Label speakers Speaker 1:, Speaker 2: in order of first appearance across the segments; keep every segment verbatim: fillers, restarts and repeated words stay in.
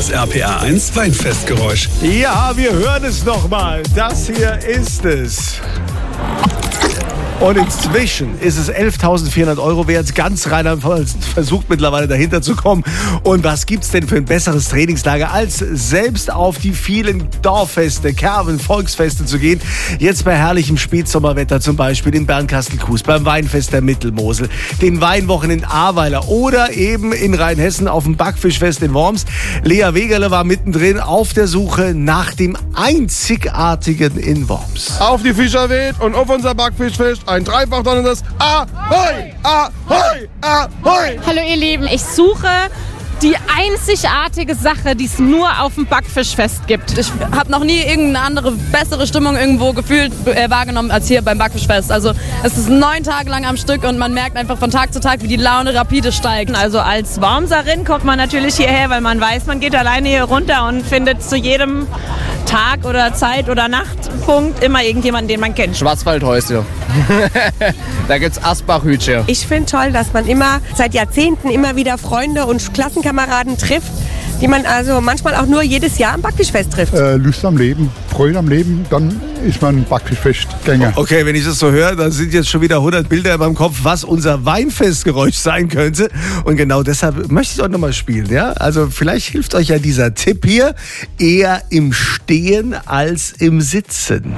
Speaker 1: Das R P R eins Weinfestgeräusch.
Speaker 2: Ja, wir hören es nochmal. Das hier ist es. Und inzwischen ist es elftausendvierhundert Euro wert. Ganz Rheinland versucht mittlerweile dahinter zu kommen. Und was gibt's denn für ein besseres Trainingslager, als selbst auf die vielen Dorffeste, Kerben, Volksfeste zu gehen? Jetzt bei herrlichem Spätsommerwetter, zum Beispiel in Bernkastel-Kues, beim Weinfest der Mittelmosel, den Weinwochen in Ahrweiler oder eben in Rheinhessen auf dem Backfischfest in Worms. Lea Wegerle war mittendrin auf der Suche nach dem Einzigartigen in Worms.
Speaker 3: Auf die Fischer weht und auf unser Backfischfest ein dreifach donnerndes Ahoi, Ahoi, Ahoi.
Speaker 4: Hallo ihr Lieben, ich suche die einzigartige Sache, die es nur auf dem Backfischfest gibt.
Speaker 5: Ich habe noch nie irgendeine andere, bessere Stimmung irgendwo gefühlt äh, wahrgenommen als hier beim Backfischfest. Also es ist neun Tage lang am Stück und man merkt einfach von Tag zu Tag, wie die Laune rapide steigt.
Speaker 4: Also als Wormserin kommt man natürlich hierher, weil man weiß, man geht alleine hier runter und findet zu jedem Tag oder Zeit oder Nachtpunkt immer irgendjemanden, den man kennt.
Speaker 6: Schwarzwaldhäuschen. Da gibt's Asbachhütchen.
Speaker 7: Ich finde toll, dass man immer seit Jahrzehnten immer wieder Freunde und Klassenkameraden trifft, die man also manchmal auch nur jedes Jahr am Backfischfest trifft.
Speaker 8: Äh, Lust am Leben, Freude am Leben, dann ist man Backfischfestgänger.
Speaker 2: Okay, wenn ich das so höre, dann sind jetzt schon wieder hundert Bilder in meinem Kopf, was unser Weinfestgeräusch sein könnte. Und genau deshalb möchte ich es euch nochmal spielen. Ja? Also vielleicht hilft euch ja dieser Tipp hier, eher im Stehen als im Sitzen.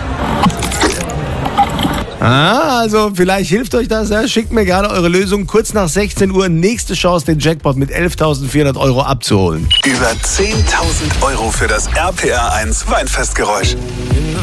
Speaker 2: Ah, also vielleicht hilft euch das. Ja? Schickt mir gerne eure Lösung. Kurz nach sechzehn Uhr, nächste Chance, den Jackpot mit elftausendvierhundert Euro abzuholen.
Speaker 1: Über zehntausend Euro für das R P R eins Weinfestgeräusch.